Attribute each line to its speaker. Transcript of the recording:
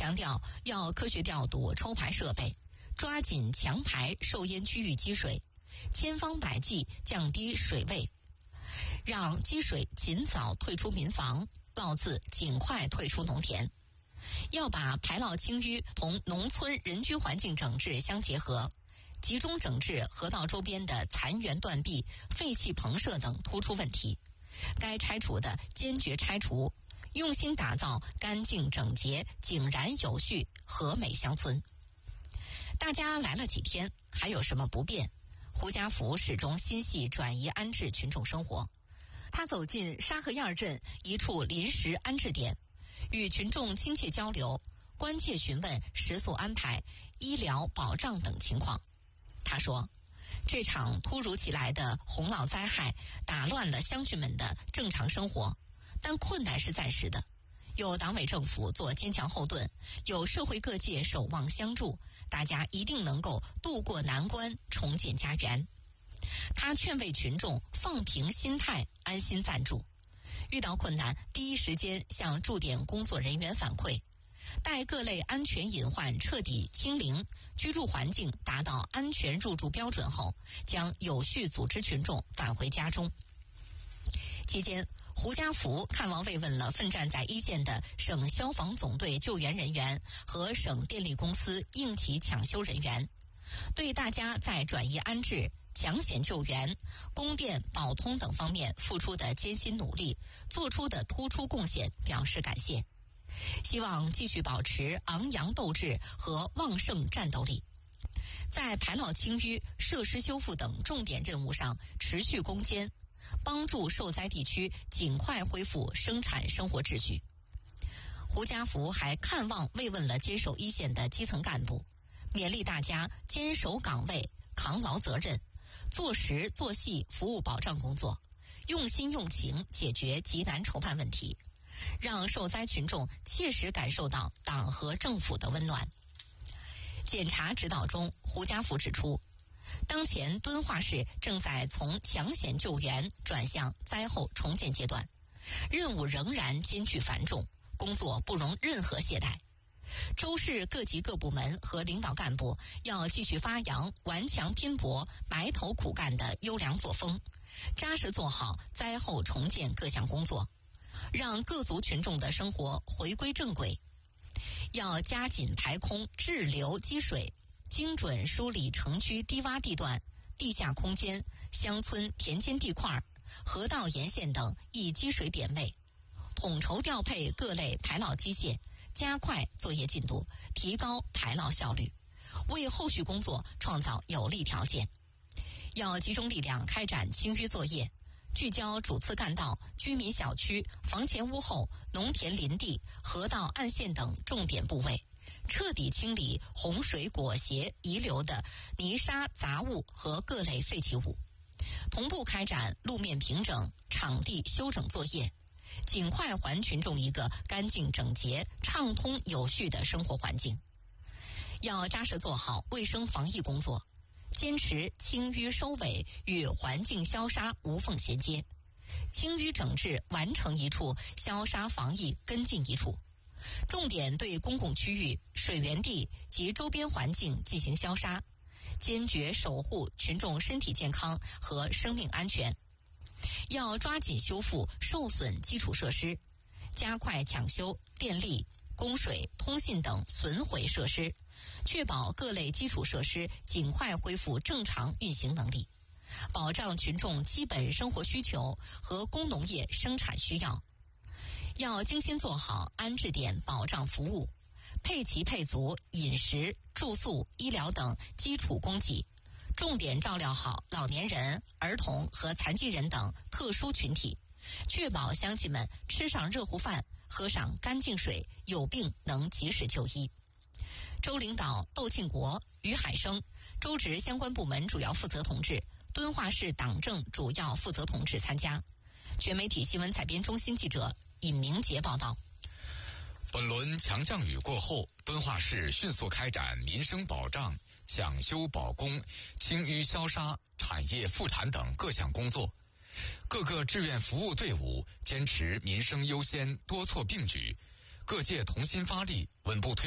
Speaker 1: 强调要科学调度抽排设备，抓紧强排受淹区域积水，千方百计降低水位，让积水尽早退出民房，涝渍尽快退出农田。要把排涝清淤同农村人居环境整治相结合，集中整治河道周边的残垣断壁、废弃棚舍等突出问题，该拆除的坚决拆除，用心打造干净整洁、井然有序、和美乡村。大家来了几天，还有什么不便？胡家福始终心系转移安置群众生活。他走进沙河堰镇一处临时安置点，与群众亲切交流，关切询问食宿安排、医疗保障等情况。他说，这场突如其来的洪涝灾害打乱了乡亲们的正常生活，但困难是暂时的，有党委政府做坚强后盾，有社会各界守望相助，大家一定能够渡过难关，重建家园。他劝慰群众放平心态，安心暂住，遇到困难第一时间向驻点工作人员反馈，待各类安全隐患彻底清零，居住环境达到安全入住标准后，将有序组织群众返回家中。期间，胡家福看望慰问了奋战在一线的省消防总队救援人员和省电力公司应急抢修人员，对大家在转移安置、抢险救援、供电保通等方面付出的艰辛努力、做出的突出贡献表示感谢，希望继续保持昂扬斗志和旺盛战斗力，在排涝清淤、设施修复等重点任务上持续攻坚，帮助受灾地区尽快恢复生产生活秩序。胡家福还看望慰问了坚守一线的基层干部，勉励大家坚守岗位、扛牢责任，做实做细服务保障工作，用心用情解决急难愁盼问题，让受灾群众切实感受到党和政府的温暖。检查指导中，胡家福指出，当前敦化市正在从抢险救援转向灾后重建阶段，任务仍然艰巨繁重，工作不容任何懈怠。州市各级各部门和领导干部要继续发扬顽强拼搏、埋头苦干的优良作风，扎实做好灾后重建各项工作，让各族群众的生活回归正轨。要加紧排空滞留积水，精准梳理城区低洼地段、地下空间、乡村田间地块、河道沿线等易积水点位，统筹调配各类排涝机械，加快作业进度，提高排涝效率，为后续工作创造有利条件。要集中力量开展清淤作业，聚焦主次干道、居民小区、房前屋后、农田林地、河道岸线等重点部位，彻底清理洪水裹挟遗留的泥沙杂物和各类废弃物，同步开展路面平整、场地修整作业，尽快还群众一个干净整洁、畅通有序的生活环境。要扎实做好卫生防疫工作，坚持清淤收尾与环境消杀无缝衔接，清淤整治完成一处，消杀防疫跟进一处，重点对公共区域、水源地及周边环境进行消杀，坚决守护群众身体健康和生命安全。要抓紧修复受损基础设施，加快抢修电力、供水、通信等损毁设施，确保各类基础设施尽快恢复正常运行能力，保障群众基本生活需求和工农业生产需要。要精心做好安置点保障服务，配齐配足饮食、住宿、医疗等基础供给，重点照料好老年人、儿童和残疾人等特殊群体，确保乡亲们吃上热乎饭、喝上干净水，有病能及时就医。州领导窦庆国、于海生、州直相关部门主要负责同志、敦化市党政主要负责同志参加。全媒体新闻采编中心记者尹明杰报道。
Speaker 2: 本轮强降雨过后，敦化市迅速开展民生保障、抢修保供、清淤消杀、产业复产等各项工作。各个志愿服务队伍坚持民生优先、多措并举，各界同心发力，稳步推